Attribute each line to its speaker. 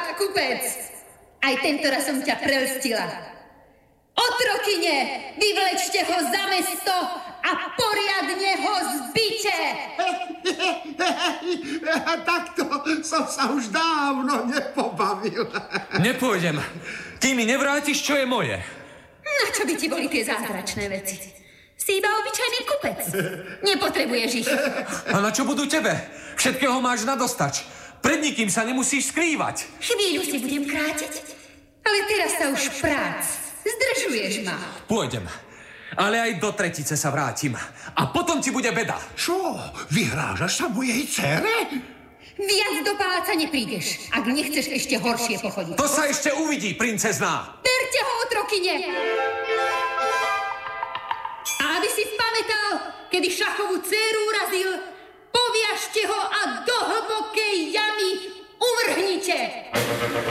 Speaker 1: chudák kupec. Aj tento raz som ťa prelstila. Otrokyne, vyvlečte ho za mesto a poriadne ho zbite.
Speaker 2: Takto som sa už dávno nepobavil.
Speaker 3: Nepôjdem, kým mi nevrátiš, čo je moje.
Speaker 1: Na čo by ti boli tie zázračné veci? Si iba obyčajný kupec. Nepotrebuješ ich.
Speaker 3: A na čo budú tebe? Všetkého máš nadostač. Pred nikým sa nemusíš skrývať.
Speaker 1: Chvíľu si budem krátiť, ale teraz sa už prác. Zdržuješ ma.
Speaker 3: Pôjdem, ale aj do tretice sa vrátim. A potom ti bude beda.
Speaker 2: Čo? Vyhrážaš sa mojej dcere?
Speaker 1: Viac do paláca neprídeš, ak nechceš ešte horšie pochodiť.
Speaker 3: To sa ešte uvidí, princezná.
Speaker 1: Berte ho, otrokyne! A aby si pamätal, kedy šachovú dcéru urazil, poviažte ho a do hlbokej jamy uvrhnite!